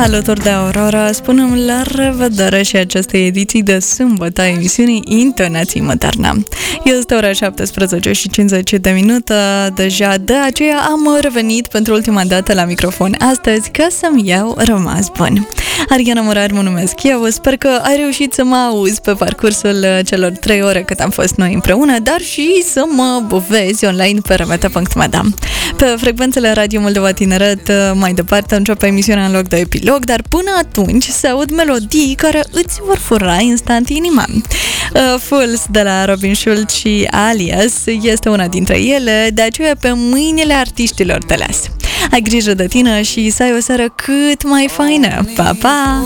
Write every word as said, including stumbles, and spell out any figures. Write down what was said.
Alături de Aurora, spunem la revedere și acestei ediții de sâmbătă a emisiunii Intonații Maternă. Este ora șaptesprezece și cincizeci de minute, deja de aceea am revenit pentru ultima dată la microfon astăzi ca să-mi iau rămas bun. Ariana Morar mă numesc eu, sper că ai reușit să mă auzi pe parcursul celor trei ore cât am fost noi împreună, dar și să mă vezi online pe remeta punct m d. Pe frecvențele Radio Moldova Tineret, mai departe începe emisiunea în loc de epilog, dar până atunci se aud melodii care îți vor fura instant inima. Uh, Fools de la Robin Schulz și Alias este una dintre ele, de aceea pe mâinile artiștilor te las. Ai grijă de tine și să ai o seară cât mai faină. Pa, pa!